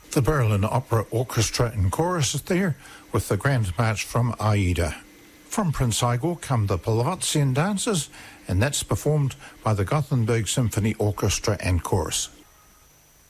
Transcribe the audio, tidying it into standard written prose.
The Berlin Opera Orchestra and Chorus is there with the Grand March from Aida. From Prince Igor come the Polavatsian dances, and that's performed by the Gothenburg Symphony Orchestra and Chorus.